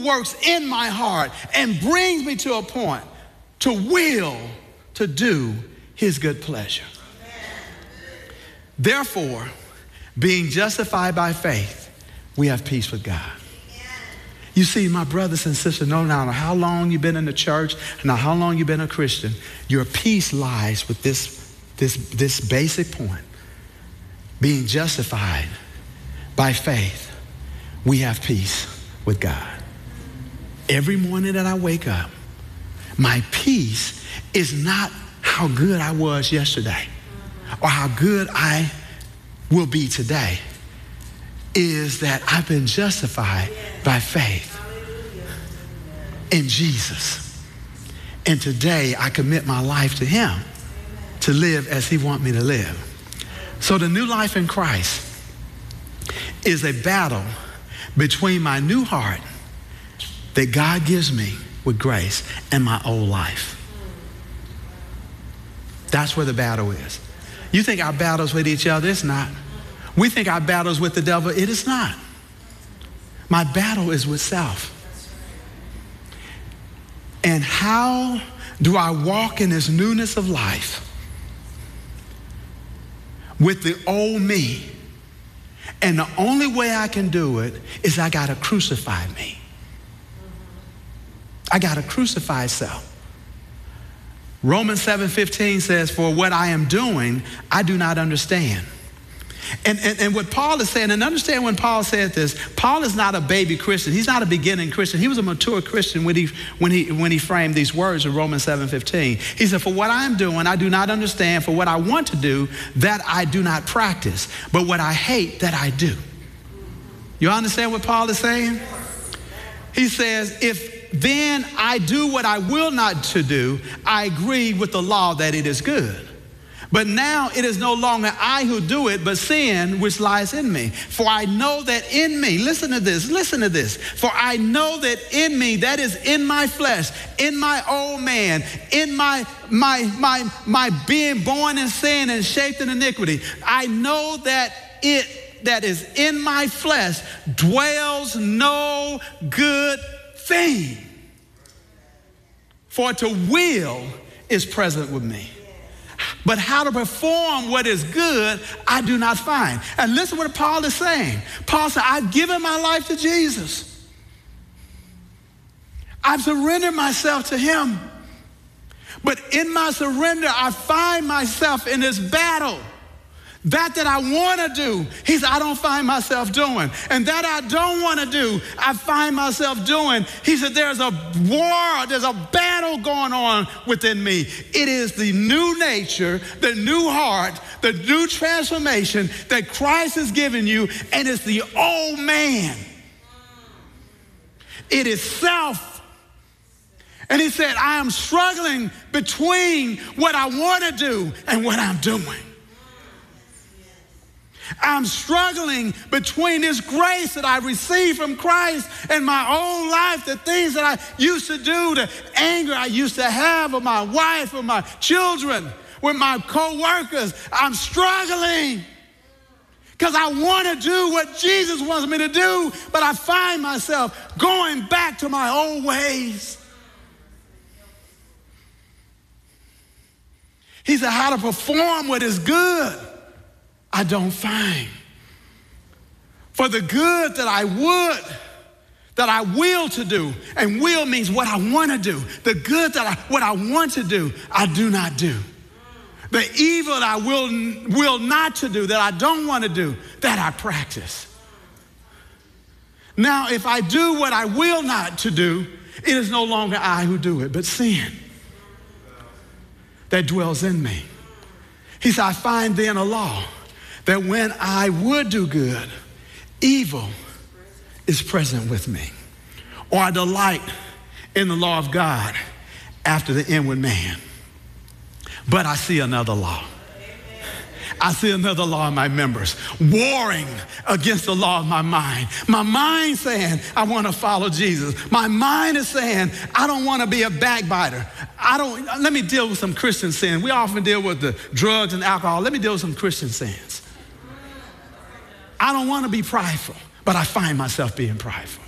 works in my heart and brings me to a point to will to do his good pleasure. Therefore, being justified by faith, we have peace with God. You see, my brothers and sisters, no matter how long you've been in the church, now how long you've been a Christian, your peace lies with this basic point. Being justified by faith, we have peace with God. Every morning that I wake up, my peace is not how good I was yesterday or how good I will be today. Is that I've been justified by faith in Jesus. And today I commit my life to him to live as he wants me to live. So the new life in Christ is a battle between my new heart that God gives me with grace and my old life. That's where the battle is. You think our battles with each other? It's not. We think our battles with the devil. It is not. My battle is with self. And how do I walk in this newness of life with the old me? And the only way I can do it is I got to crucify me. I got to crucify self. Romans 7:15 says, for what I am doing, I do not understand. And what Paul is saying, and understand when Paul said this, Paul is not a baby Christian. He's not a beginning Christian. He was a mature Christian when he framed these words in Romans 7:15. He said, for what I am doing, I do not understand. For what I want to do, that I do not practice. But what I hate, that I do. You understand what Paul is saying? He says, if then I do what I will not to do, I agree with the law that it is good. But now it is no longer I who do it, but sin which lies in me. For I know that in me, listen to this. For I know that in me, that is in my flesh, in my old man, in my being born in sin and shaped in iniquity, I know that it that is in my flesh dwells no good thing. For to will is present with me. But how to perform what is good, I do not find. And listen what Paul is saying. Paul said, I've given my life to Jesus. I've surrendered myself to him. But in my surrender, I find myself in this battle. That I want to do, he said, I don't find myself doing. And that I don't want to do, I find myself doing. He said, there's a war, there's a battle going on within me. It is the new nature, the new heart, the new transformation that Christ has given you, and it's the old man. It is self. And he said, I am struggling between what I want to do and what I'm doing. I'm struggling between this grace that I received from Christ and my own life, the things that I used to do, the anger I used to have with my wife, with my children, with my co-workers. I'm struggling because I want to do what Jesus wants me to do, but I find myself going back to my old ways. He said, how to perform what is good, I don't find. For the good that I will to do, and will means what I want to do. The good what I want to do, I do not do. The evil that I will not to do, that I don't want to do, that I practice. Now, if I do what I will not to do, it is no longer I who do it, but sin that dwells in me. He said, I find then a law that when I would do good, evil is present with me. Or I delight in the law of God after the inward man. But I see another law. I see another law in my members, warring against the law of my mind. My mind saying, I want to follow Jesus. My mind is saying, I don't want to be a backbiter. Let me deal with some Christian sin. We often deal with the drugs and alcohol. Let me deal with some Christian sins. I don't want to be prideful, but I find myself being prideful.